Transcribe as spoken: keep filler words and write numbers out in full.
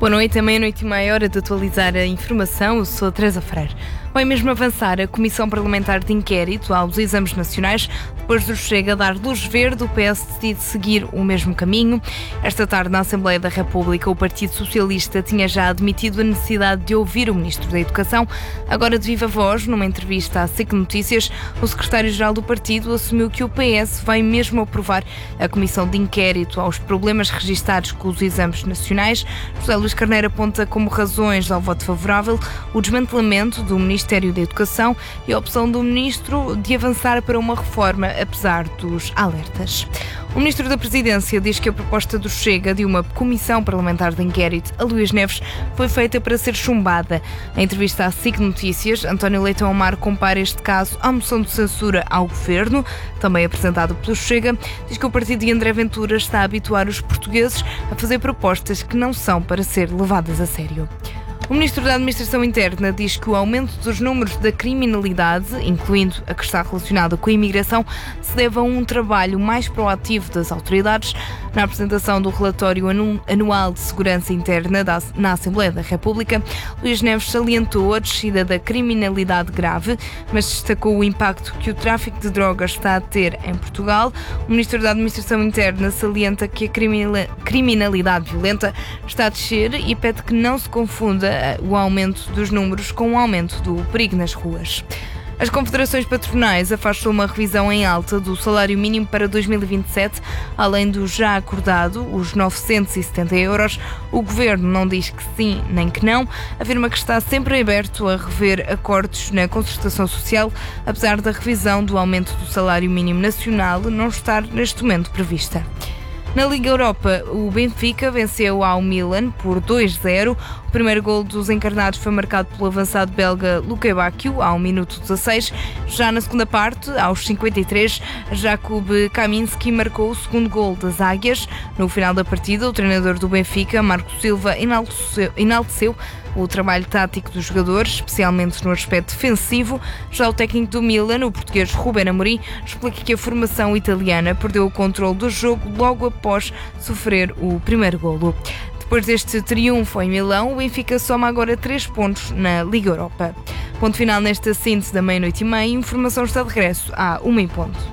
Boa noite, é meia-noite e meia, hora de atualizar a informação. Eu sou a Teresa Freire. Vai mesmo avançar a Comissão Parlamentar de Inquérito aos Exames Nacionais. Depois do Chega a dar luz verde, o P S decide seguir o mesmo caminho. Esta tarde, na Assembleia da República, o Partido Socialista tinha já admitido a necessidade de ouvir o Ministro da Educação. Agora, de viva voz, numa entrevista à S I C Notícias, o secretário-geral do partido assumiu que o P S vai mesmo aprovar a Comissão de Inquérito aos problemas registados com os exames nacionais. José Luís Carneiro aponta como razões ao voto favorável o desmantelamento do Ministério da Educação e a opção do Ministro de avançar para uma reforma, apesar dos alertas. O Ministro da Presidência diz que a proposta do Chega de uma Comissão Parlamentar de Inquérito a Luís Neves foi feita para ser chumbada. Em entrevista à S I C Notícias, António Leitão Amar compara este caso à moção de censura ao Governo, também apresentada pelo Chega. Diz que o partido de André Ventura está a habituar os portugueses a fazer propostas que não são para ser levadas a sério. O Ministro da Administração Interna diz que o aumento dos números da criminalidade, incluindo a que está relacionada com a imigração, se deve a um trabalho mais proativo das autoridades. Na apresentação do relatório anual de segurança interna na Assembleia da República, Luís Neves salientou a descida da criminalidade grave, mas destacou o impacto que o tráfico de drogas está a ter em Portugal. O Ministro da Administração Interna salienta que a criminalidade violenta está a descer e pede que não se confunda o aumento dos números com o aumento do perigo nas ruas. As confederações patronais afastam uma revisão em alta do salário mínimo para dois mil e vinte e sete, além do já acordado, os novecentos e setenta euros. O Governo não diz que sim nem que não, afirma que está sempre aberto a rever acordos na concertação social, apesar da revisão do aumento do salário mínimo nacional não estar neste momento prevista. Na Liga Europa, o Benfica venceu ao Milan por dois a zero. O primeiro golo dos encarnados foi marcado pelo avançado belga Luka Bacchio, ao minuto dezasseis. Já na segunda parte, aos cinquenta e três, Jakub Kaminski marcou o segundo golo das Águias. No final da partida, o treinador do Benfica, Marco Silva, enalteceu, enalteceu o trabalho tático dos jogadores, especialmente no aspecto defensivo. Já o técnico do Milan, o português Ruben Amorim, explica que a formação italiana perdeu o controle do jogo logo após sofrer o primeiro golo. Depois deste triunfo em Milão, o Benfica soma agora três pontos na Liga Europa. Ponto final nesta síntese da meia-noite e meia. Informação está de regresso à uma em ponto.